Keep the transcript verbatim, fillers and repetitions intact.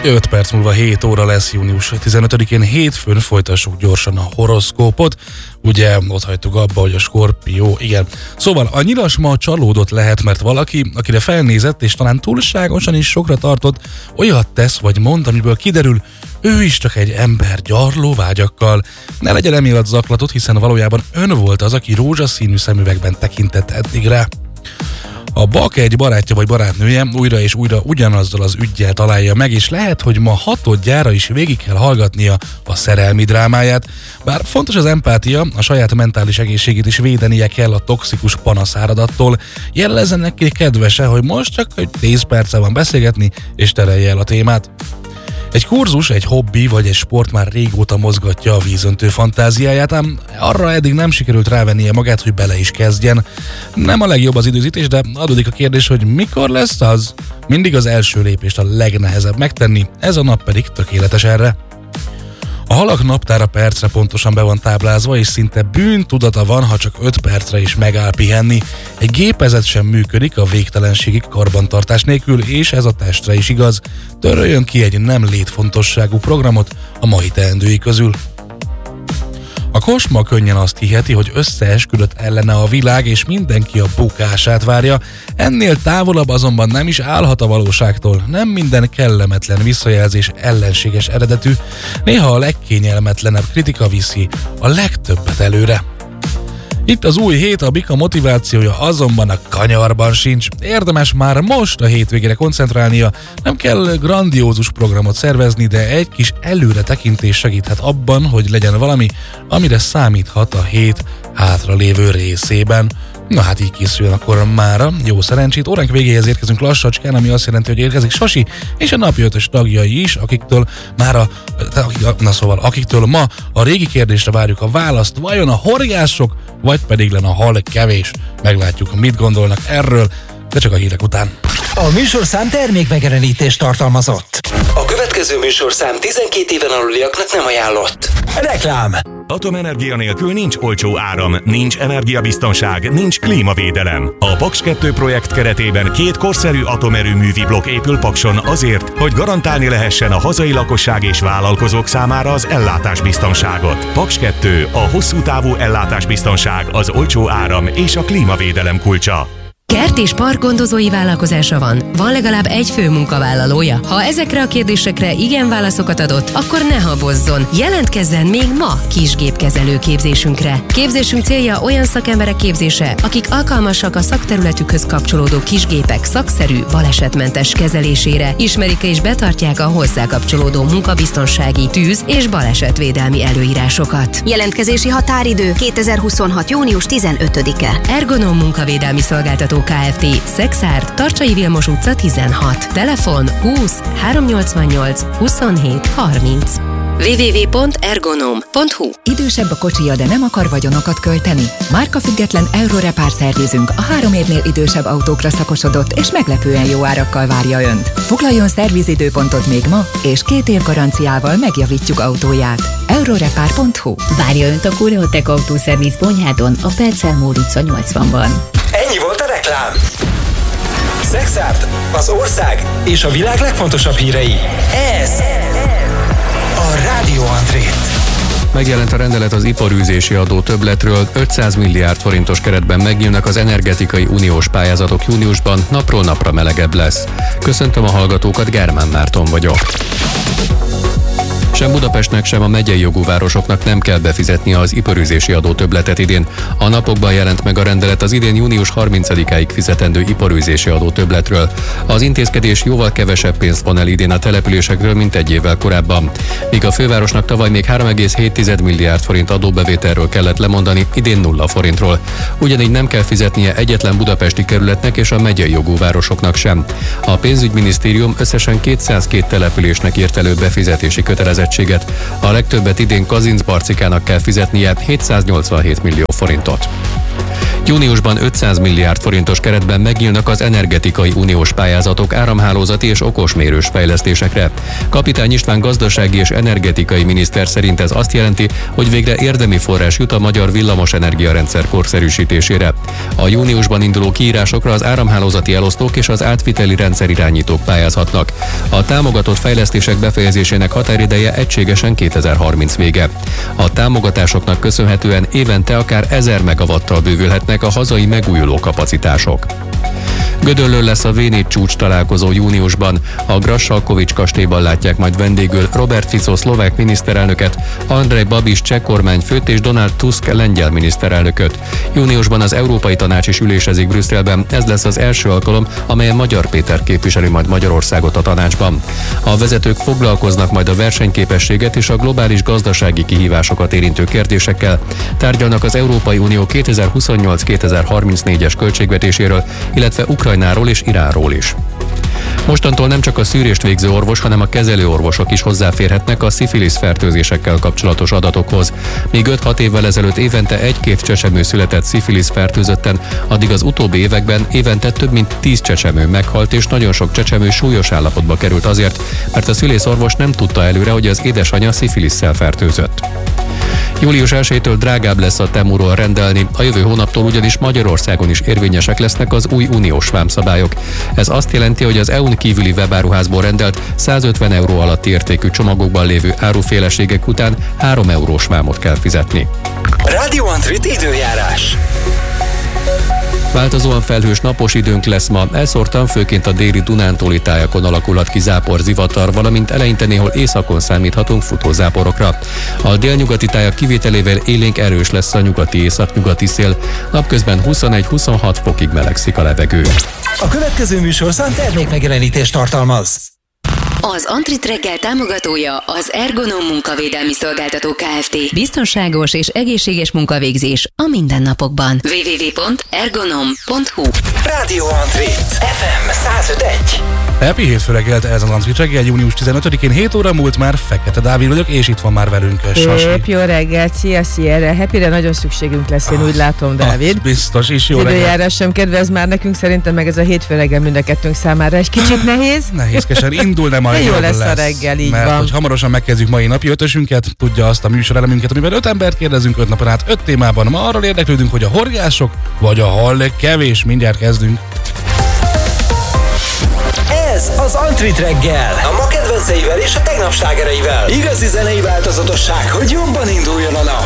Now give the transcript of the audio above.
öt perc múlva hét óra lesz, június tizenötödikén hétfőn, folytassuk gyorsan a horoszkópot. Ugye ott hagytuk abba, hogy a Skorpió, igen. Szóval a nyilas ma csalódott lehet, mert valaki, akire felnézett és talán túlságosan is sokra tartott, olyat tesz vagy mond, amiből kiderül, ő is csak egy ember gyarló vágyakkal. Ne legyen emiatt zaklatott, hiszen valójában ön volt az, aki rózsaszínű szemüvegben tekintett eddig rá. A bak egy barátja vagy barátnője újra és újra ugyanazzal az üggyel találja meg, és lehet, hogy ma hatodjára is végig kell hallgatnia a szerelmi drámáját. Bár fontos az empátia, a saját mentális egészségét is védenie kell a toxikus panaszáradattól. Jelezzen neki kedvese, hogy most csak egy tíz perce van beszélgetni, és terelje el a témát. Egy kurzus, egy hobbi vagy egy sport már régóta mozgatja a vízöntő fantáziáját, ám arra eddig nem sikerült rávennie magát, hogy bele is kezdjen. Nem a legjobb az időzítés, de adódik a kérdés, hogy mikor lesz az? Mindig az első lépést a legnehezebb megtenni, ez a nap pedig tökéletes erre. A halak naptára percre pontosan be van táblázva, és szinte bűntudata van, ha csak öt percre is megáll pihenni. Egy gépezet sem működik a végtelenségig karbantartás nélkül, és ez a testre is igaz. Töröljön ki egy nem létfontosságú programot a mai teendői közül. A kosma könnyen azt hiheti, hogy összeesküdött ellene a világ, és mindenki a bukását várja. Ennél távolabb azonban nem is állhat a valóságtól. Nem minden kellemetlen visszajelzés ellenséges eredetű. Néha a legkényelmetlenebb kritika viszi a legtöbbet előre. Itt az új hét, a bika motivációja azonban a kanyarban sincs. Érdemes már most a hétvégére koncentrálnia, nem kell grandiózus programot szervezni, de egy kis előretekintés segíthet abban, hogy legyen valami, amire számíthat a hét hátralévő részében. Na hát így készüljön akkor mára. Jó szerencsét, óránk végéhez érkezünk lassacskán, ami azt jelenti, hogy érkezik Sasi és a napi ötös tagjai is, akiktől már a, na szóval, akiktől ma a régi kérdésre várjuk a választ, vajon a horgászok, vagy pedig len a hal kevés. Meglátjuk, mit gondolnak erről, de csak a hírek után. A műsorszám termékmegjelenítést tartalmazott. A következő műsorszám tizenkét éven aluliaknak nem ajánlott. Reklám. Atomenergia nélkül nincs olcsó áram, nincs energiabiztonság, nincs klímavédelem. A Paks kettő projekt keretében két korszerű atomerőművi blokk épül Pakson azért, hogy garantálni lehessen a hazai lakosság és vállalkozók számára az ellátásbiztonságot. Paks kettő, a hosszú távú ellátásbiztonság, az olcsó áram és a klímavédelem kulcsa. Kert és park gondozói vállalkozása van. Van legalább egy fő munkavállalója. Ha ezekre a kérdésekre igen válaszokat adott, akkor ne habozzon. Jelentkezzen még ma kisgépkezelő képzésünkre. Képzésünk célja olyan szakemberek képzése, akik alkalmasak a szakterületükhöz kapcsolódó kisgépek szakszerű, balesetmentes kezelésére, ismerik és betartják a hozzá kapcsolódó munkabiztonsági, tűz- és balesetvédelmi előírásokat. Jelentkezési határidő kétezer-huszonhat. június tizenötödike. Ergonom munkavédelmi szolgáltató Kft. Szexárd, Tarcsai Vilmos utca tizenhat. Telefon húsz háromszáznyolcvannyolc huszonhét harminc. double-u double-u double-u pont ergonom pont hu. Idősebb a kocsija, de nem akar vagyonokat költeni? Márkafüggetlen Eurorepár szervizünk a három évnél idősebb autókra szakosodott és meglepően jó árakkal várja Önt. Foglaljon szervizidőpontot még ma, és két év garanciával megjavítjuk autóját. Eurorepár pont hu. Várja Önt a Koreotech Autószerviz Bonyhádon, a Percelmód utca nyolcvanban. Ennyi volt a reklám. Szexárd, az ország és a világ legfontosabb hírei. Ez a Rádió Andrét. Megjelent a rendelet az iparűzési adó többletről, ötszáz milliárd forintos keretben megnyílnak az energetikai uniós pályázatok júniusban, napról napra melegebb lesz. Köszöntöm a hallgatókat, Germán Márton vagyok. Sem Budapestnek, sem a megyei jogú városoknak nem kell befizetnie az iparűzési adó többletet idén. A napokban jelent meg a rendelet az idén június harmincadikáig fizetendő iparűzési adó többletről. Az intézkedés jóval kevesebb pénzt von el idén a településekről, mint egy évvel korábban. Míg a fővárosnak tavaly még három egész hét milliárd forint adóbevételről kellett lemondani, idén nulla forintról. Ugyanígy nem kell fizetnie egyetlen budapesti kerületnek és a megyei jogú városoknak sem. A pénzügyminisztérium összesen kétszázkettő településnek írt elő befizetési kötelezettséget. A legtöbbet idén Kazincbarcikának kell fizetnie, hétszáznyolcvanhét millió forintot. Júniusban ötszáz milliárd forintos keretben megnyílnak az energetikai uniós pályázatok áramhálózati és okosmérős fejlesztésekre. Kapitány István gazdasági és energetikai miniszter szerint ez azt jelenti, hogy végre érdemi forrás jut a magyar villamos energiarendszer korszerűsítésére. A júniusban induló kiírásokra az áramhálózati elosztók és az átviteli rendszerirányítók pályázhatnak. A támogatott fejlesztések befejezésének határideje egységesen kétezer-harminc vége. A támogatásoknak köszönhetően évente akár ezer megawattal bővülhetnek a hazai megújuló kapacitások. Gödöllőn lesz a vé négy csúcs találkozó júniusban. A Grassalkovics kastélyban látják majd vendégül Robert Fico szlovák miniszterelnöket, Andrej Babiš cseh kormányfőt és Donald Tusk lengyel miniszterelnököt. Júniusban az Európai Tanács is ülésezik Brüsszelben, ez lesz az első alkalom, amelyen Magyar Péter képviseli majd Magyarországot a tanácsban. A vezetők foglalkoznak majd a versenyképességet és a globális gazdasági kihívásokat érintő kérdésekkel, tárgyalnak az Európai Unió kétezer-huszonnyolc kétezer-harmincnégyes költségvetéséről, illetve Ukrajnáról és Iránról is. Mostantól nem csak a szűrést végző orvos, hanem a kezelőorvosok is hozzáférhetnek a szifilisz fertőzésekkel kapcsolatos adatokhoz. Míg öt-hat évvel ezelőtt évente egy-két csecsemő született szifilisz fertőzötten, addig az utóbbi években évente több mint tíz csecsemő meghalt, és nagyon sok csecsemő súlyos állapotba került azért, mert a szülészorvos nem tudta előre, hogy az édesanyja szifilisszel fertőzött. július elsejétől drágább lesz a Temuról rendelni, a jövő hónaptól ugyanis Magyarországon is érvényesek lesznek az új uniós vámszabályok. Ez azt jelenti, hogy az é u-n kívüli webáruházból rendelt százötven euró alatti értékű csomagokban lévő áruféleségek után három eurós vámot kell fizetni. Radio Antrit időjárás. Változóan felhős napos időnk lesz ma, elszórtan főként a déli dunántúli tájakon alakulhat ki zápor, zivatar, valamint eleinte néhol északon számíthatunk futózáporokra. A délnyugati tájak kivételével élénk erős lesz a nyugati északnyugati szél, napközben huszonegy-huszonhat fokig melegszik a levegő. A következő műsorszám termékmegjelenítést tartalmaz. Az Antrit reggel támogatója az Ergonom munkavédelmi szolgáltató Kft. Biztonságos és egészséges munkavégzés a mindennapokban. double-u double-u double-u pont ergonom pont hu Radio Antrit ef em száz öt egy. Happy hétfő reggelt, ez az Antrit reggel, június tizenötödikén hét óra múlt már, Fekete Dávid vagyok, és itt van már velünk Sasi. Szép jó reggelt, szia, szia, erre happyre nagyon szükségünk lesz, én ah, úgy látom, Dávid. Ah, biztos is, jó reggelt. Időjárás sem kedvez már nekünk, szerintem meg ez a hétfő reggel mind a kettőnk számára egy kicsit nehéz. Nehézkesen indul, de majd jó lesz, lesz a reggel, így mert van. hogy hamarosan megkezdjük mai napi ötösünket, tudja azt a műsorelemünket, amiben öt embert kérdezünk öt napon át, öt témában. Ma arról érdeklődünk, hogy a horgászok vagy a hal kevés. Mindjárt kezdünk. Ez az Antrit reggel, a ma kedvenceivel és a tegnap slágereivel. Igazi zenei változatosság, hogy jobban induljon a nap.